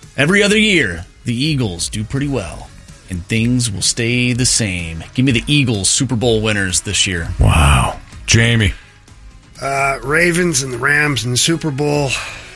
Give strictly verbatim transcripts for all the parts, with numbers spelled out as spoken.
Every other year, the Eagles do pretty well, and things will stay the same. Give me the Eagles Super Bowl winners this year. Wow. Jamie. Uh, Ravens and the Rams in the Super Bowl.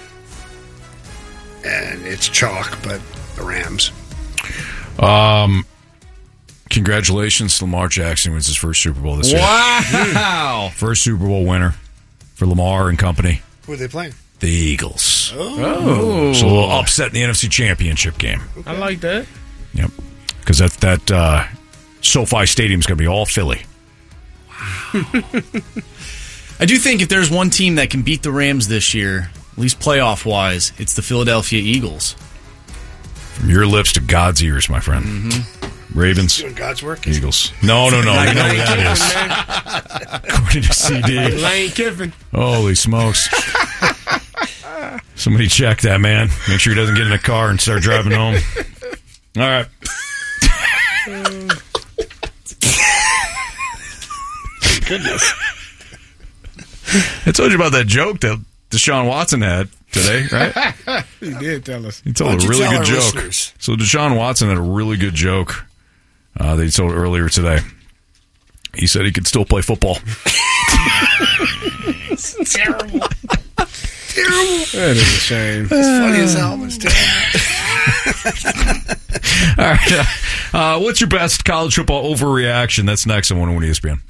And it's chalk, but the Rams. Um, congratulations to Lamar Jackson wins his first Super Bowl this year. Wow. First Super Bowl winner for Lamar and company. Who are they playing? The Eagles. Oh. So a little upset in the N F C Championship game. Okay. I like that. Yep. Because that, that uh, SoFi Stadium's going to be all Philly. Wow. I do think if there's one team that can beat the Rams this year, at least playoff-wise, it's the Philadelphia Eagles. From your lips to God's ears, my friend. Mm-hmm. Ravens. Doing God's work? Eagles. No, no, no. You know who that is. According to C D. Lane Kiffin. Holy smokes. Somebody check that, man. Make sure he doesn't get in a car and start driving home. All right. Goodness. I told you about that joke that Deshaun Watson had today, right? He did tell us. He told a really good joke. Listeners? So Deshaun Watson had a really good joke uh, that he told earlier today. He said he could still play football. It's terrible. Terrible. That is a shame. It's funny as hell, but it's terrible. All right. Uh, what's your best college football overreaction? That's next on one oh one E S P N.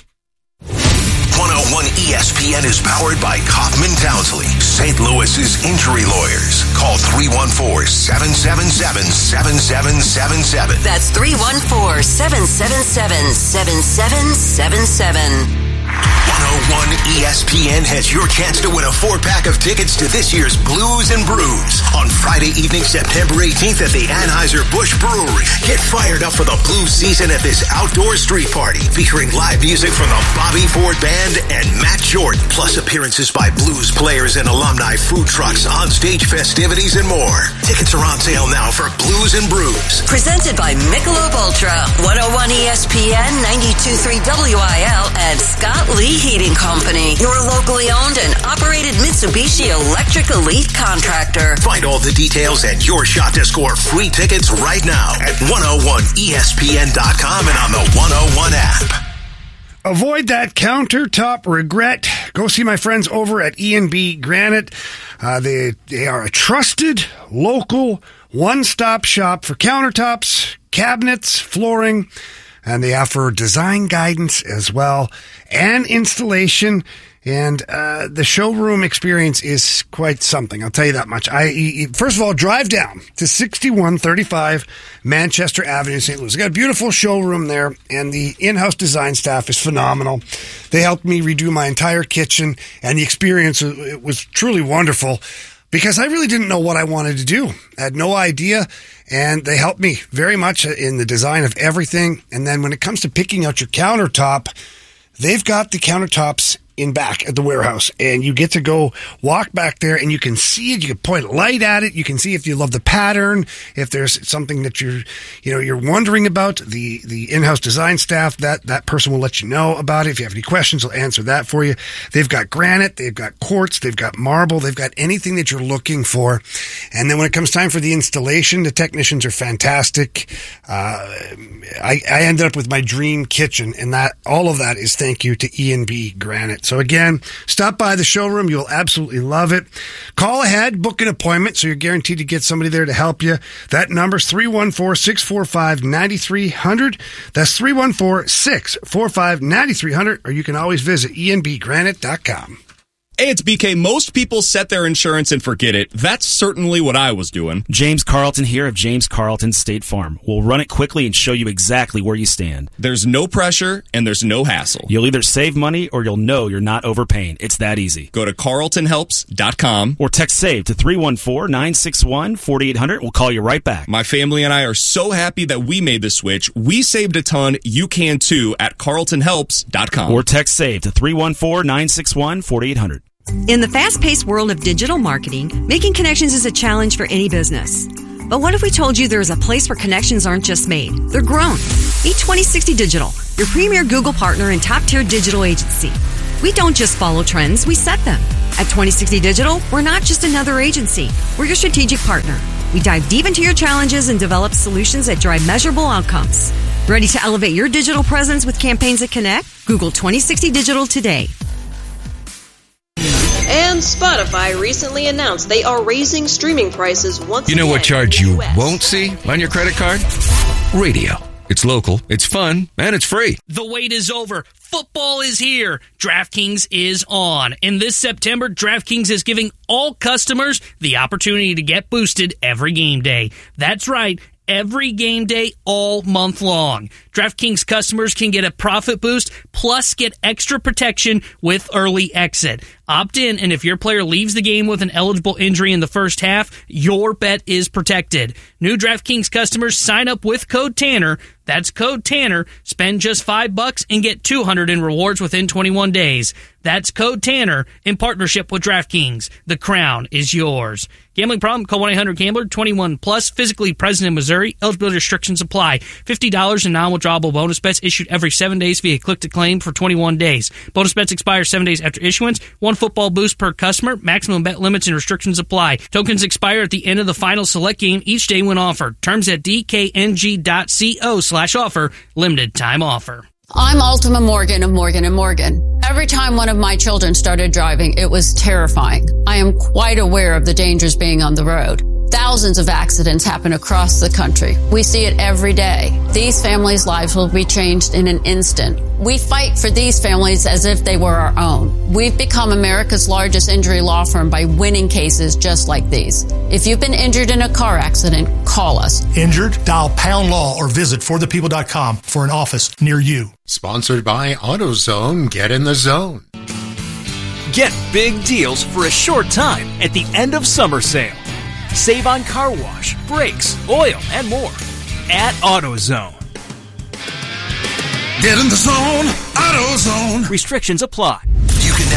one oh one E S P N is powered by Kaufman Townsley, Saint Louis's injury lawyers. Call three one four, seven seven seven, seven seven seven seven. That's three one four, seven seven seven, seven seven seven seven. one oh one E S P N has your chance to win a four-pack of tickets to this year's Blues and Brews on Friday evening, September eighteenth at the Anheuser-Busch Brewery. Get fired up for the blues season at this outdoor street party featuring live music from the Bobby Ford Band and Matt Jordan, plus appearances by blues players and alumni, food trucks, on-stage festivities, and more. Tickets are on sale now for Blues and Brews. Presented by Michelob Ultra, one oh one E S P N, ninety-two point three W I L, and Scott Lee Heating Company, your locally owned and operated Mitsubishi Electric Elite contractor. Find all the details and your shot to score free tickets right now at one oh one E S P N dot com and on the one oh one app. Avoid that countertop regret. Go see my friends over at E and B Granite. Uh, they, they are a trusted, local, one-stop shop for countertops, cabinets, flooring, and they offer design guidance as well and installation. And uh, the showroom experience is quite something. I'll tell you that much. I first of all, drive down to sixty-one thirty-five Manchester Avenue, Saint Louis. They got a beautiful showroom there, and the in-house design staff is phenomenal. They helped me redo my entire kitchen, and the experience it was truly wonderful because I really didn't know what I wanted to do. I had no idea, and they helped me very much in the design of everything. And then when it comes to picking out your countertop, they've got the countertops in back at the warehouse, and you get to go walk back there and you can see it. You can point a light at it. You can see if you love the pattern, if there's something that you're, you know, you're wondering about. The, the in-house design staff, that, that person will let you know about it. If you have any questions, they'll answer that for you. They've got granite, they've got quartz, they've got marble, they've got anything that you're looking for. And then when it comes time for the installation, the technicians are fantastic. Uh, I, I ended up with my dream kitchen, and that, all of that is thank you to E and B Granite. So again, stop by the showroom. You'll absolutely love it. Call ahead, book an appointment, so you're guaranteed to get somebody there to help you. That number's three one four, six four five, nine three zero zero. That's three one four, six four five, nine three zero zero, or you can always visit E and B granite dot com. Hey, it's B K. Most people set their insurance and forget it. That's certainly what I was doing. James Carlton here of James Carlton State Farm. We'll run it quickly and show you exactly where you stand. There's no pressure and there's no hassle. You'll either save money or you'll know you're not overpaying. It's that easy. Go to carlton helps dot com or text SAVE to three one four, nine six one, four eight zero zero. We'll call you right back. My family and I are so happy that we made the switch. We saved a ton. You can too at carlton helps dot com. Or text SAVE to three one four, nine six one, four eight zero zero. In the fast-paced world of digital marketing, making connections is a challenge for any business. But what if we told you there is a place where connections aren't just made, they're grown? Meet twenty sixty Digital, your premier Google partner and top-tier digital agency. We don't just follow trends, we set them. At twenty sixty Digital, we're not just another agency. We're your strategic partner. We dive deep into your challenges and develop solutions that drive measurable outcomes. Ready to elevate your digital presence with campaigns that connect? Google twenty sixty Digital today. And Spotify recently announced they are raising streaming prices once You know again what charge in the you U S. won't see on your credit card? Radio. It's local, it's fun, and it's free. The wait is over. Football is here. DraftKings is on. And this September, DraftKings is giving all customers the opportunity to get boosted every game day. That's right. Every game day all month long. DraftKings customers can get a profit boost plus get extra protection with early exit. Opt in, and if your player leaves the game with an eligible injury in the first half, your bet is protected. New DraftKings customers sign up with code Tanner. That's code Tanner. Spend just five bucks and get two hundred in rewards within twenty-one days. That's code Tanner in partnership with DraftKings. The crown is yours. Gambling problem? Call one eight hundred gambler. twenty-one plus. Physically present in Missouri. Eligibility restrictions apply. fifty dollars in non-withdrawable bonus bets issued every seven days via click-to-claim for twenty-one days. Bonus bets expire seven days after issuance. One football boost per customer. Maximum bet limits and restrictions apply. Tokens expire at the end of the final select game each day when offered. Terms at d k n g dot co slash offer. Limited time offer. I'm Ultima Morgan of Morgan and Morgan. Every time one of my children started driving, it was terrifying. I am quite aware of the dangers being on the road. Thousands of accidents happen across the country. We see it every day. These families' lives will be changed in an instant. We fight for these families as if they were our own. We've become America's largest injury law firm by winning cases just like these. If you've been injured in a car accident, call us. Injured? Dial Pound Law or visit for the people dot com for an office near you. Sponsored by AutoZone. Get in the zone. Get big deals for a short time at the end of summer sale. Save on car wash, brakes, oil, and more at AutoZone. Get in the zone, AutoZone. Restrictions apply. You can